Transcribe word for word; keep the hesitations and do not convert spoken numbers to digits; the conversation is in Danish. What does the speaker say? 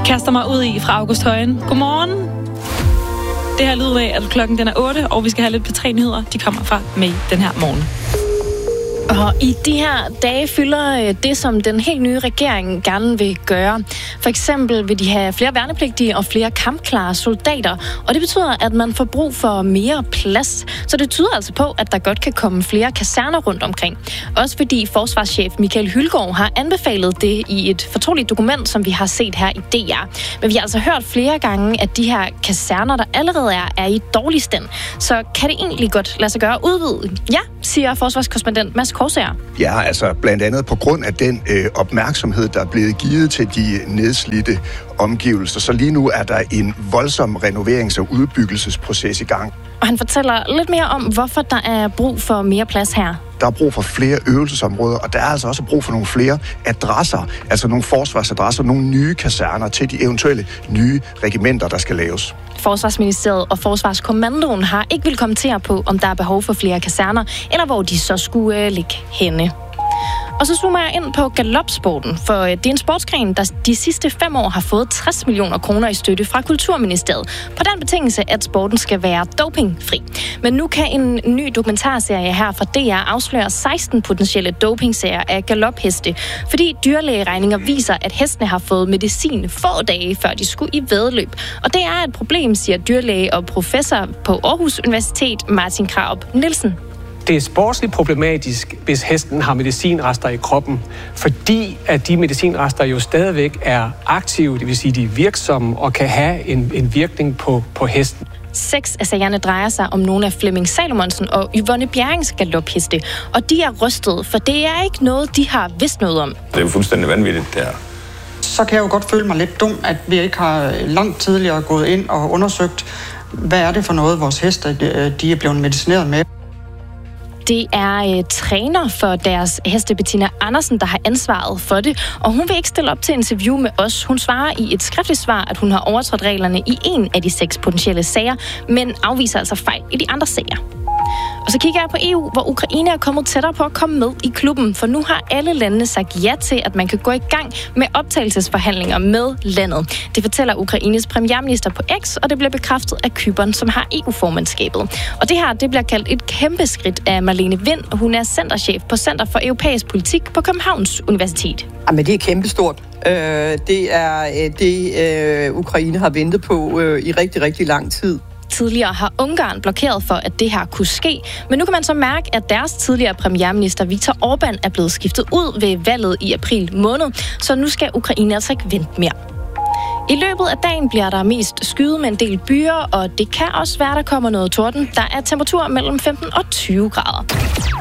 kaster mig ud i fra August Højen. Godmorgen. Det her lyder af, at klokken den er otte, og vi skal have lidt P tre nyheder. De kommer fra May den her morgen. Og i de her dage fylder det, som den helt nye regering gerne vil gøre. For eksempel vil de have flere værnepligtige og flere kampklare soldater. Og det betyder, at man får brug for mere plads. Så det tyder altså på, at der godt kan komme flere kaserner rundt omkring. Også fordi forsvarschef Michael Hylgaard har anbefalet det i et fortroligt dokument, som vi har set her i D R. Men vi har altså hørt flere gange, at de her kaserner, der allerede er, er i dårlig stand. Så kan det egentlig godt lade sig gøre udvide? Ja, siger forsvarskorrespondent Mads Korsager. Ja, altså blandt andet på grund af den øh, opmærksomhed, der er blevet givet til de nedslidte omgivelser. Så lige nu er der en voldsom renoverings- og udbyggelsesproces i gang. Og han fortæller lidt mere om, hvorfor der er brug for mere plads her. Der er brug for flere øvelsesområder, og der er altså også brug for nogle flere adresser, altså nogle forsvarsadresser, nogle nye kaserner til de eventuelle nye regimenter, der skal laves. Forsvarsministeriet og Forsvarskommandoen har ikke vil kommentere på, om der er behov for flere kaserner, eller hvor de så skulle øh, ligge henne. Og så zoomer jeg ind på galopsporten, for det er en sportsgren, der de sidste fem år har fået tres millioner kroner i støtte fra Kulturministeriet. På den betingelse, at sporten skal være dopingfri. Men nu kan en ny dokumentarserie her fra D R afsløre seksten potentielle dopingsager af galopheste, fordi dyrlægeregninger viser, at hestene har fået medicin få dage, før de skulle i væddeløb. Og det er et problem, siger dyrlæge og professor på Aarhus Universitet Martin Krarup Nielsen. Det er sportsligt problematisk, hvis hesten har medicinrester i kroppen, fordi at de medicinrester jo stadigvæk er aktive, det vil sige, de er virksomme og kan have en, en virkning på, på hesten. Seks af sagerne drejer sig om nogle af Flemming Salomonsen og Yvonne Bjerrings galopheste, og de er rystet, for det er ikke noget, de har vidst noget om. Det er jo fuldstændig vanvittigt, det her. Så kan jeg jo godt føle mig lidt dum, at vi ikke har langt tidligere gået ind og undersøgt, hvad er det for noget, vores heste de er blevet medicineret med. Det er øh, træner for deres heste, Bettina Andersen, der har ansvaret for det, og hun vil ikke stille op til interview med os. Hun svarer i et skriftligt svar, at hun har overtrådt reglerne i en af de seks potentielle sager, men afviser altså fejl i de andre sager. Og så kigger jeg på E U, hvor Ukraine er kommet tættere på at komme med i klubben, for nu har alle landene sagt ja til, at man kan gå i gang med optagelsesforhandlinger med landet. Det fortæller Ukraines premierminister på X, og det bliver bekræftet af Cypern, som har E U-formandskabet. Og det her, det bliver kaldt et kæmpe skridt af Marlene Wind, og hun er centerchef på Center for Europæisk Politik på Københavns Universitet. Jamen, det er kæmpestort. Øh, det er det, øh, Ukraine har ventet på øh, i rigtig, rigtig lang tid. Tidligere har Ungarn blokeret for, at det her kunne ske, men nu kan man så mærke, at deres tidligere premierminister Viktor Orbán er blevet skiftet ud ved valget i april måned, så nu skal Ukraine altså ikke vente mere. I løbet af dagen bliver der mest skyet med en del byer, og det kan også være, der kommer noget torden. Der er temperatur mellem femten og tyve grader.